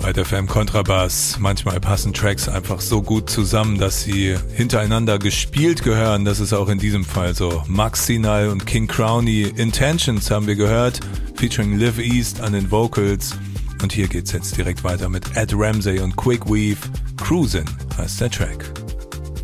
bei der FM Kontrabass. Manchmal passen Tracks einfach so gut zusammen, dass sie hintereinander gespielt gehören. Das ist auch in diesem Fall so. Max Sinal und King Crowny, Intentions haben wir gehört, featuring Liv East an den Vocals. Und hier geht's jetzt direkt weiter mit Ed Ramsey und Quick Weave. Cruisin' heißt der Track.